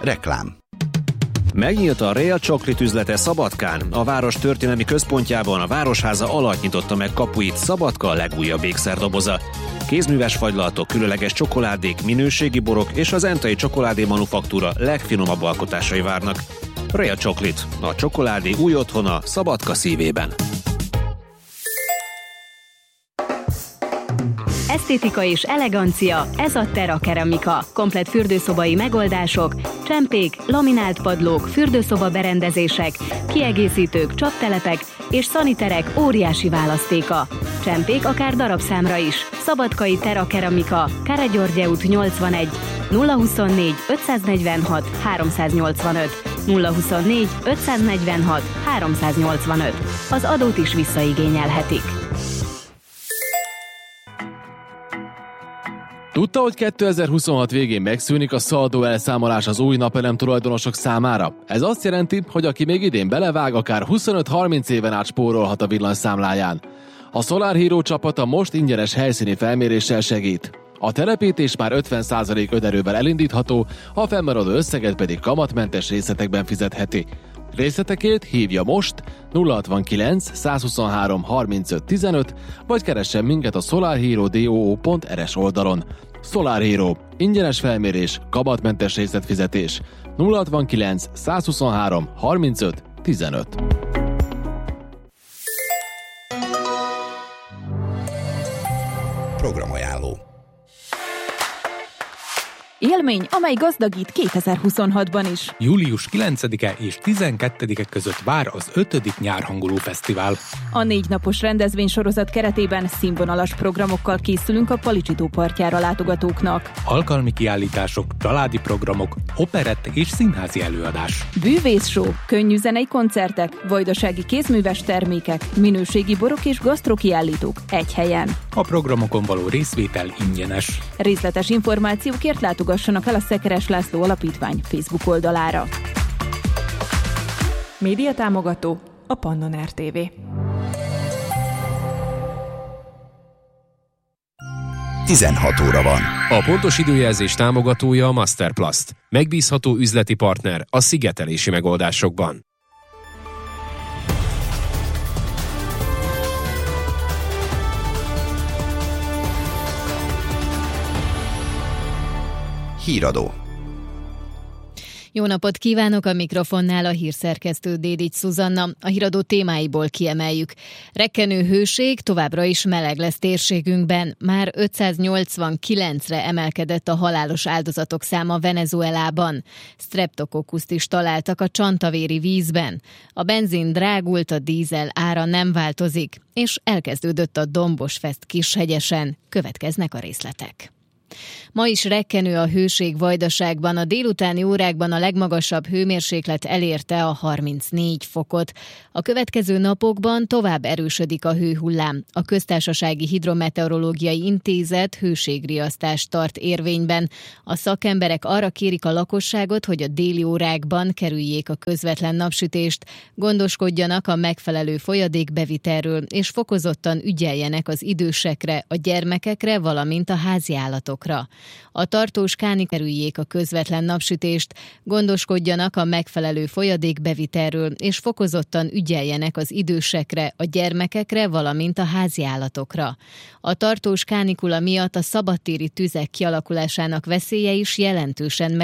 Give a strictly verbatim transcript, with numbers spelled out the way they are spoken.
Reklám. Megnyílt a Real Chocolate üzlete Szabadkán. A város történelmi központjában a Városháza alatt nyitotta meg kapuit Szabadka a legújabb ékszerdoboza. Kézműves fagylaltok, különleges csokoládék, minőségi borok és az Entai Csokoládé Manufaktúra legfinomabb alkotásai várnak. Real Chocolate, a csokoládé új otthona Szabadka szívében. Esztétika és elegancia, ez a Terra Keramika. Komplett fürdőszobai megoldások, csempék, laminált padlók, fürdőszoba berendezések, kiegészítők, csaptelepek és szaniterek óriási választéka. Csempék akár darabszámra is. Szabadkai Terra Keramika, Káragyorgye út nyolcvanegy, nulla huszonnégy ötszáznegyvenhat háromszáznyolcvanöt, nulla huszonnégy ötszáznegyvenhat háromszáznyolcvanöt. Az adót is visszaigényelhetik. Tudta, hogy kétezer-huszonhat végén megszűnik a szaldó elszámolás az új napelem tulajdonosok számára? Ez azt jelenti, hogy aki még idén belevág, akár huszonöt-harminc éven át spórolhat a villanyszámláján. A Solar Hero csapata most ingyenes helyszíni felméréssel segít. A telepítés már ötven százalék önerővel elindítható, a fennmaradó összeget pedig kamatmentes részletekben fizetheti. Részletekért hívja most nulla hatvankilenc százhuszonhárom harmincöt tizenöt, vagy keressen minket a solarhero pont do pont er es oldalon. Solar Hero. Ingyenes felmérés, kamatmentes részletfizetés. nulla hatvankilenc százhuszonhárom harmincöt tizenöt. Programajánló. Élmény, amely gazdagít kétezer-huszonhatban is. július kilencedike és tizenkettedike között vár az ötödik Nyárhanguló Fesztivál. A négy napos rendezvénysorozat keretében színvonalas programokkal készülünk a Palicsi-tó partjára látogatóknak. Alkalmi kiállítások, családi programok, operett és színházi előadás. Bűvészshow, könnyű zenei koncertek, vajdasági kézműves termékek, minőségi borok és gasztrokiállítók egy helyen. A programokon való részvétel ingyenes. Részletes információkért látogassanak el a Szekeres László Alapítvány Facebook oldalára. Média támogató a Pannon er té vé. tizenhat óra van. A pontos időjelzés támogatója a Masterplast. Megbízható üzleti partner a szigetelési megoldásokban. Híradó. Jó napot kívánok, a mikrofonnál a hírszerkesztő Dédics Szuzanna. A híradó témáiból kiemeljük. Rekkenő hőség, továbbra is meleg lesz térségünkben. Már ötszáznyolcvankilencre emelkedett a halálos áldozatok száma Venezuelában. Streptokokuszt is találtak a csantavéri vízben. A benzin drágult, a dízel ára nem változik, és elkezdődött a Dombosfest Kishegyesen. Következnek a részletek. Ma is rekkenő a hőség Vajdaságban, a délutáni órákban a legmagasabb hőmérséklet elérte a harmincnégy fokot. A következő napokban tovább erősödik a hőhullám. A Köztársasági Hidrometeorológiai Intézet hőségriasztást tart érvényben. A szakemberek arra kérik a lakosságot, hogy a déli órákban kerüljék a közvetlen napsütést, gondoskodjanak a megfelelő folyadékbevitelről, és fokozottan ügyeljenek az idősekre, a gyermekekre, valamint a háziállatokra. A tartós kánikula kerüljék a közvetlen napsütést, gondoskodjanak a megfelelő folyadékbevitelről, és fokozottan ügyeljenek az idősekre, a gyermekekre, valamint a háziállatokra. A tartós kánikula miatt a szabadtéri tüzek kialakulásának veszélye is jelentősen